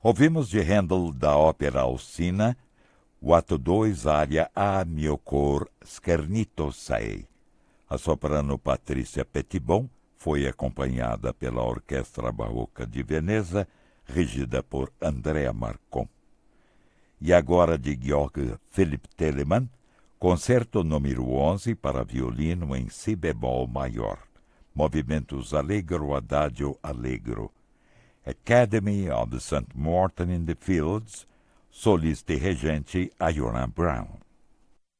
Ouvimos de Handel da ópera Alcina, o ato 2, área A mio cor schernito sei. A soprano Patrícia Petitbon foi acompanhada pela Orquestra Barroca de Veneza, regida por Andrea Marcon. E agora de Georg Philipp Telemann, concerto número 11 para violino em si bemol maior, movimentos allegro adagio allegro. Academy of St. Martin in the Fields, solista e regente Iona Brown.